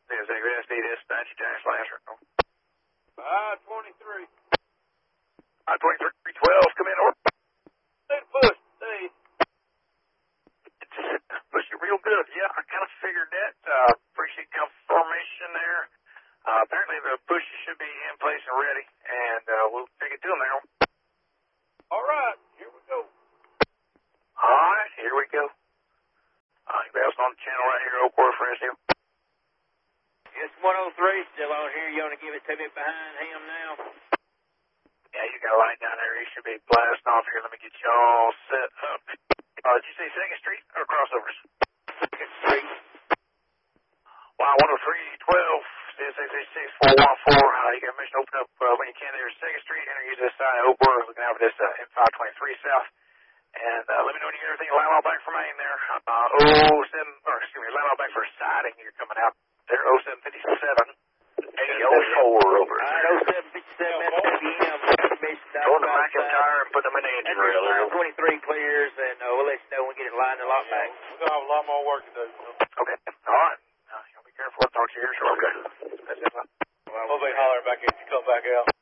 This is SD dispatch dash Lasher. 523. 52312, come in, over. Stay push, stay. Push you real good. Yeah, I kind of figured that. Appreciate confirmation there. Apparently the push should be in place and ready, and we'll take it to them now. All right, here we go. All right, here we go. Anybody else on the channel right here, Oakwood for SU? It's 103 still on here. You want to give it to me behind him now? Yeah, you got a light down there. You should be blasting off here. Let me get you all set up. Did you say 2nd Street or crossovers? 2nd Street. Wow, 10312, CSA 6414. You got a mission open up when you can there. 2nd Street, enter use this side. Oakwood, looking out for this M523 South. And let me know when you get everything. Line all back for main there. 07, line all back for siding. You're coming out there. 0757. 8004 over. All right, 0757 SWM. Going to McIntyre and put them in the engine rail there. 23 clears, and we'll let you know when we get it lined and locked back. We're going to have a lot more work to do. Okay. All right. Be careful. I'll talk to you here shortly. We'll be hollering back if you come back out.